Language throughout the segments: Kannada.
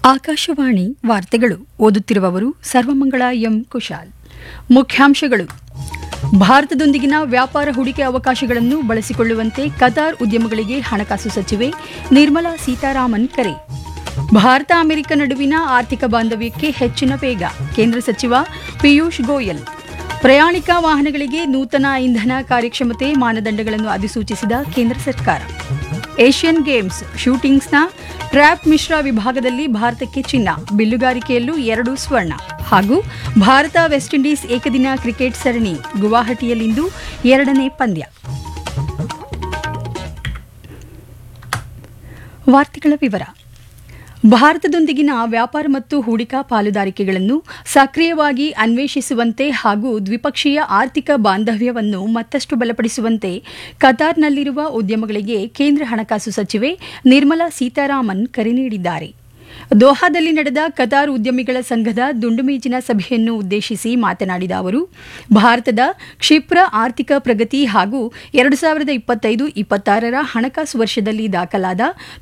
ಆಕಾಶವಾಣಿ ವಾರ್ತೆಗಳು ಓದುತ್ತಿರುವವರು ಸರ್ವಮಂಗಳ ಎಂ ಕುಶಾಲ್. ಮುಖ್ಯಾಂಶಗಳು: ಭಾರತದೊಂದಿಗಿನ ವ್ಯಾಪಾರ ಹೂಡಿಕೆ ಅವಕಾಶಗಳನ್ನು ಬಳಸಿಕೊಳ್ಳುವಂತೆ ಕತಾರ್ ಉದ್ಯಮಗಳಿಗೆ ಹಣಕಾಸು ಸಚಿವೆ ನಿರ್ಮಲಾ ಸೀತಾರಾಮನ್ ಕರೆ. ಭಾರತ ಅಮೆರಿಕ ನಡುವಿನ ಆರ್ಥಿಕ ಬಾಂಧವ್ಯಕ್ಕೆ ಹೆಚ್ಚಿನ ವೇಗ, ಕೇಂದ್ರ ಸಚಿವ ಪಿಯೂಷ್ ಗೋಯಲ್. ಪ್ರಯಾಣಿಕ ವಾಹನಗಳಿಗೆ ನೂತನ ಇಂಧನ ಕಾರ್ಯಕ್ಷಮತೆ ಮಾನದಂಡಗಳನ್ನು ಅಧಿಸೂಚಿಸಿದ ಕೇಂದ್ರ ಸರ್ಕಾರ. ಏಷ್ಯನ್ ಗೇಮ್ಸ್ ಶೂಟಿಂಗ್ಸ್ನ ಟ್ರ್ಯಾಪ್ ಮಿಶ್ರ ವಿಭಾಗದಲ್ಲಿ ಭಾರತಕ್ಕೆ ಚಿನ್ನ, ಬಿಲ್ಲುಗಾರಿಕೆಯಲ್ಲೂ 2 ಸ್ವರ್ಣ. ಹಾಗೂ ಭಾರತ ವೆಸ್ಟ್ ಇಂಡೀಸ್ ಏಕದಿನ ಕ್ರಿಕೆಟ್ ಸರಣಿ ಗುವಾಹಟಿಯಲ್ಲಿಂದು 2ನೇ ಪಂದ್ಯ. ವಾರ್ತೆಗಳ ವಿವರ. ಭಾರತದೊಂದಿಗಿನ ವ್ಯಾಪಾರ ಮತ್ತು ಹೂಡಿಕಾ ಪಾಲುದಾರಿಕೆಗಳನ್ನು ಸಕ್ರಿಯವಾಗಿ ಅನ್ವೇಷಿಸುವಂತೆ ಹಾಗೂ ದ್ವಿಪಕ್ಷೀಯ ಆರ್ಥಿಕ ಬಾಂಧವ್ಯವನ್ನು ಮತ್ತಷ್ಟು ಬಲಪಡಿಸುವಂತೆ ಕತಾರ್ನಲ್ಲಿರುವ ಉದ್ಯಮಗಳಿಗೆ ಕೇಂದ್ರ ಹಣಕಾಸು ಸಚಿವೆ ನಿರ್ಮಲಾ ಸೀತಾರಾಮನ್ ಕರೆ ನೀಡಿದ್ದಾರೆ. ದೋಹಾದಲ್ಲಿ ನಡೆದ ಕತಾರ್ ಉದ್ಯಮಿಗಳ ಸಂಘದ ದುಂಡುಮೇಜಿನ ಸಭೆಯನ್ನು ಉದ್ದೇಶಿಸಿ ಮಾತನಾಡಿದ ಅವರು, ಭಾರತದ ಕ್ಷಿಪ್ರ ಆರ್ಥಿಕ ಪ್ರಗತಿ ಹಾಗೂ 2025-26ರ ಹಣಕಾಸು ವರ್ಷದಲ್ಲಿ ದಾಖಲಾದ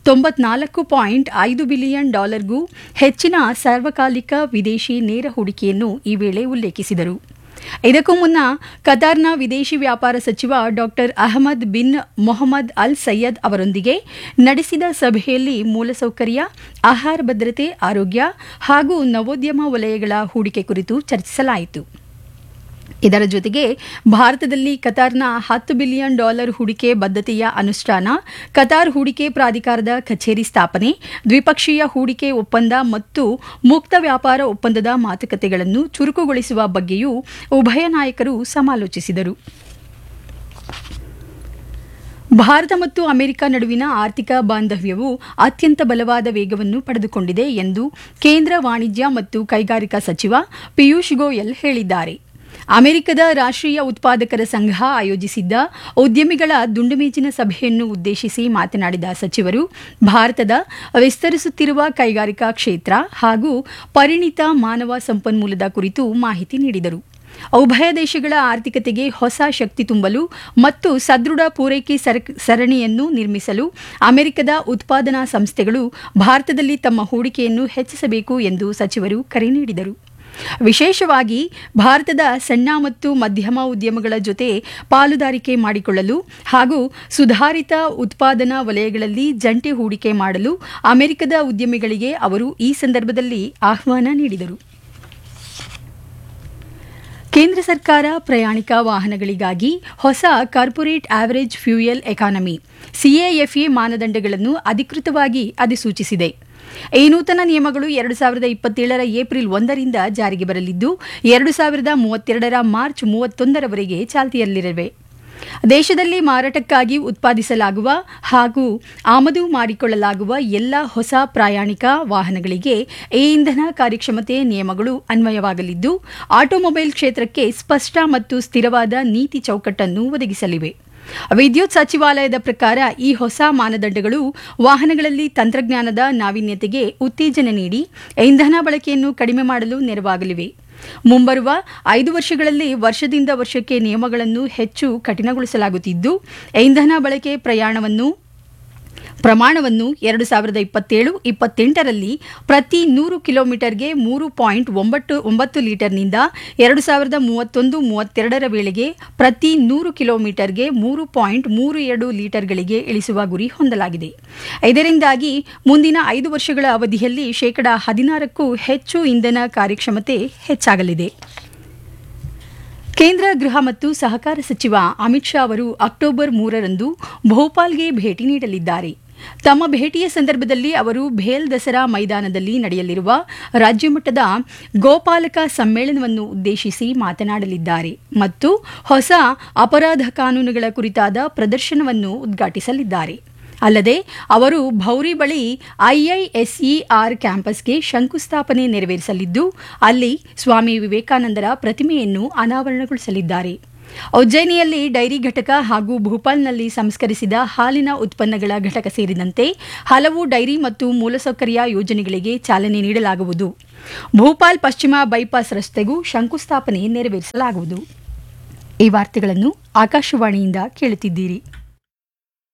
$94.5 ಬಿಲಿಯನ್ ಗೂ ಹೆಚ್ಚಿನ ಸಾರ್ವಕಾಲಿಕ ವಿದೇಶಿ ನೇರ ಹೂಡಿಕೆಯನ್ನು ಈ ವೇಳೆ ಉಲ್ಲೇಖಿಸಿದರು. ಇದಕ್ಕೂ ಮುನ್ನ ಕತಾರ್ನ ವಿದೇಶಿ ವ್ಯಾಪಾರ ಸಚಿವ ಡಾ ಅಹಮದ್ ಬಿನ್ ಮೊಹಮ್ಮದ್ ಅಲ್ ಸಯ್ಯದ್ ಅವರೊಂದಿಗೆ ನಡೆಸಿದ ಸಭೆಯಲ್ಲಿ ಮೂಲಸೌಕರ್ಯ, ಆಹಾರ ಭದ್ರತೆ, ಆರೋಗ್ಯ ಹಾಗೂ ನವೋದ್ಯಮ ವಲಯಗಳ ಹೂಡಿಕೆ ಕುರಿತು ಚರ್ಚಿಸಲಾಯಿತು. ಇದರ ಜೊತೆಗೆ ಭಾರತದಲ್ಲಿ ಕತಾರ್ನ $10 ಬಿಲಿಯನ್ ಹೂಡಿಕೆ ಬದ್ಧತೆಯ ಅನುಷ್ಠಾನ, ಕತಾರ್ ಹೂಡಿಕೆ ಪ್ರಾಧಿಕಾರದ ಕಚೇರಿ ಸ್ಥಾಪನೆ, ದ್ವಿಪಕ್ಷೀಯ ಹೂಡಿಕೆ ಒಪ್ಪಂದ ಮತ್ತು ಮುಕ್ತ ವ್ಯಾಪಾರ ಒಪ್ಪಂದದ ಮಾತುಕತೆಗಳನ್ನು ಚುರುಕುಗೊಳಿಸುವ ಬಗ್ಗೆಯೂ ಉಭಯ ನಾಯಕರು ಸಮಾಲೋಚಿಸಿದರು. ಭಾರತ ಮತ್ತು ಅಮೆರಿಕ ನಡುವಿನ ಆರ್ಥಿಕ ಬಾಂಧವ್ಯವು ಅತ್ಯಂತ ಬಲವಾದ ವೇಗವನ್ನು ಪಡೆದುಕೊಂಡಿದೆ ಎಂದು ಕೇಂದ್ರ ವಾಣಿಜ್ಯ ಮತ್ತು ಕೈಗಾರಿಕಾ ಸಚಿವ ಪಿಯೂಷ್ ಗೋಯಲ್ ಹೇಳಿದ್ದಾರೆ. ಅಮೆರಿಕದ ರಾಷ್ಟ್ರೀಯ ಉತ್ಪಾದಕರ ಸಂಘ ಆಯೋಜಿಸಿದ್ದ ಉದ್ಯಮಿಗಳ ದುಂಡುಮೇಜಿನ ಸಭೆಯನ್ನು ಉದ್ದೇಶಿಸಿ ಮಾತನಾಡಿದ ಸಚಿವರು, ಭಾರತದ ವಿಸ್ತರಿಸುತ್ತಿರುವ ಕೈಗಾರಿಕಾ ಕ್ಷೇತ್ರ ಹಾಗೂ ಪರಿಣಿತ ಮಾನವ ಸಂಪನ್ಮೂಲದ ಕುರಿತು ಮಾಹಿತಿ ನೀಡಿದರು. ಉಭಯ ದೇಶಗಳ ಆರ್ಥಿಕತೆಗೆ ಹೊಸ ಶಕ್ತಿ ತುಂಬಲು ಮತ್ತು ಸದೃಢ ಪೂರೈಕೆ ಸರಣಿಯನ್ನು ನಿರ್ಮಿಸಲು ಅಮೆರಿಕದ ಉತ್ಪಾದನಾ ಸಂಸ್ಥೆಗಳು ಭಾರತದಲ್ಲಿ ತಮ್ಮ ಹೂಡಿಕೆಯನ್ನು ಹೆಚ್ಚಿಸಬೇಕು ಎಂದು ಸಚಿವರು ಕರೆ ನೀಡಿದರು. ವಿಶೇಷವಾಗಿ ಭಾರತದ ಸಣ್ಣ ಮತ್ತು ಮಧ್ಯಮ ಉದ್ಯಮಗಳ ಜೊತೆ ಪಾಲುದಾರಿಕೆ ಮಾಡಿಕೊಳ್ಳಲು ಹಾಗೂ ಸುಧಾರಿತ ಉತ್ಪಾದನಾ ವಲಯಗಳಲ್ಲಿ ಜಂಟಿ ಹೂಡಿಕೆ ಮಾಡಲು ಅಮೆರಿಕದ ಉದ್ಯಮಿಗಳಿಗೆ ಅವರು ಈ ಸಂದರ್ಭದಲ್ಲಿ ಆಹ್ವಾನ ನೀಡಿದರು. ಕೇಂದ್ರ ಸರ್ಕಾರ ಪ್ರಯಾಣಿಕ ವಾಹನಗಳಿಗಾಗಿ ಹೊಸ corporate average fuel economy CAFE ಮಾನದಂಡಗಳನ್ನು ಅಧಿಕೃತವಾಗಿ ಅಧಿಸೂಚಿಸಿದೆ. ಈ ನೂತನ ನಿಯಮಗಳು 2027ರ ಏಪ್ರಿಲ್ 1ರಿಂದ ಜಾರಿಗೆ ಬರಲಿದ್ದು 2032ರ ಮಾರ್ಚ್ 31ರವರೆಗೆ ಚಾಲ್ತಿಯಲ್ಲಿರಲಿವೆ. ದೇಶದಲ್ಲಿ ಮಾರಾಟಕ್ಕಾಗಿ ಉತ್ಪಾದಿಸಲಾಗುವ ಹಾಗೂ ಆಮದು ಮಾಡಿಕೊಳ್ಳಲಾಗುವ ಎಲ್ಲ ಹೊಸ ಪ್ರಯಾಣಿಕ ವಾಹನಗಳಿಗೆ ಈ ಇಂಧನ ಕಾರ್ಯಕ್ಷಮತೆ ನಿಯಮಗಳು ಅನ್ವಯವಾಗಲಿದ್ದು, ಆಟೋಮೊಬೈಲ್ ಕ್ಷೇತ್ರಕ್ಕೆ ಸ್ಪಷ್ಟ ಮತ್ತು ಸ್ಥಿರವಾದ ನೀತಿ ಚೌಕಟ್ಟನ್ನು ಒದಗಿಸಲಿವೆ. ವಿದ್ಯುತ್ ಸಚಿವಾಲಯದ ಪ್ರಕಾರ ಈ ಹೊಸ ಮಾನದಂಡಗಳು ವಾಹನಗಳಲ್ಲಿ ತಂತ್ರಜ್ಞಾನದ ನಾವೀನ್ಯತೆಗೆ ಉತ್ತೇಜನ ನೀಡಿ ಇಂಧನ ಬಳಕೆಯನ್ನು ಕಡಿಮೆ ಮಾಡಲು ನೆರವಾಗಲಿವೆ. ಮುಂಬರುವ 5 ವರ್ಷಗಳಲ್ಲಿ ವರ್ಷದಿಂದ ವರ್ಷಕ್ಕೆ ನಿಯಮಗಳನ್ನು ಹೆಚ್ಚು ಕಠಿಣಗೊಳಿಸಲಾಗುತ್ತಿದ್ದು, ಇಂಧನ ಬಳಕೆ ಪ್ರಮಾಣವನ್ನು 2027-28ರಲ್ಲಿ ಪ್ರತಿ 100 ಕಿಲೋಮೀಟರ್ಗೆ 3.99 ಲೀಟರ್ನಿಂದ 2031-32ರ ವೇಳೆಗೆ ಪ್ರತಿ 100 ಕಿಲೋಮೀಟರ್ಗೆ 3.32 ಲೀಟರ್ಗಳಿಗೆ ಇಳಿಸುವ ಗುರಿ ಹೊಂದಲಾಗಿದೆ. ಇದರಿಂದಾಗಿ ಮುಂದಿನ 5 ವರ್ಷಗಳ ಅವಧಿಯಲ್ಲಿ 16%ಕ್ಕೂ ಹೆಚ್ಚು ಇಂಧನ ಕಾರ್ಯಕ್ಷಮತೆ ಹೆಚ್ಚಾಗಲಿದೆ. ಕೇಂದ್ರ ಗೃಹ ಮತ್ತು ಸಹಕಾರ ಸಚಿವ ಅಮಿತ್ ಶಾ ಅವರು ಅಕ್ಟೋಬರ್ 3ರಂದು ಭೋಪಾಲ್ಗೆ ಭೇಟಿ ನೀಡಲಿದ್ದಾರೆ. ತಮ್ಮ ಭೇಟಿಯ ಸಂದರ್ಭದಲ್ಲಿ ಅವರು ಭೇಲ್ ದಸರಾ ಮೈದಾನದಲ್ಲಿ ನಡೆಯಲಿರುವ ರಾಜ್ಯಮಟ್ಟದ ಗೋಪಾಲಕ ಸಮ್ಮೇಳನವನ್ನು ಉದ್ದೇಶಿಸಿ ಮಾತನಾಡಲಿದ್ದಾರೆ ಮತ್ತು ಹೊಸ ಅಪರಾಧ ಕಾನೂನುಗಳ ಕುರಿತಾದ ಪ್ರದರ್ಶನವನ್ನು ಉದ್ಘಾಟಿಸಲಿದ್ದಾರೆ. ಅಲ್ಲದೆ ಅವರು ಭೌರಿ ಬಳಿ IISER ಕ್ಯಾಂಪಸ್ಗೆ ಶಂಕುಸ್ಥಾಪನೆ ನೆರವೇರಿಸಲಿದ್ದು, ಅಲ್ಲಿ ಸ್ವಾಮಿ ವಿವೇಕಾನಂದರ ಪ್ರತಿಮೆಯನ್ನು ಅನಾವರಣಗೊಳಿಸಲಿದ್ದಾರೆ. ಉಜ್ಜಯಿನಿಯಲ್ಲಿ ಡೈರಿ ಘಟಕ ಹಾಗೂ ಭೋಪಾಲ್ನಲ್ಲಿ ಸಂಸ್ಕರಿಸಿದ ಹಾಲಿನ ಉತ್ಪನ್ನಗಳ ಘಟಕ ಸೇರಿದಂತೆ ಹಲವು ಡೈರಿ ಮತ್ತು ಮೂಲಸೌಕರ್ಯ ಯೋಜನೆಗಳಿಗೆ ಚಾಲನೆ ನೀಡಲಾಗುವುದು. ಭೋಪಾಲ್ ಪಶ್ಚಿಮ ಬೈಪಾಸ್ ರಸ್ತೆಗೂ ಶಂಕುಸ್ಥಾಪನೆ ನೆರವೇರಿಸಲಾಗುವುದು. ಈ ವಾರ್ತೆಗಳನ್ನು ಆಕಾಶವಾಣಿಯಿಂದ ಕೇಳುತ್ತಿದ್ದೀರಿ.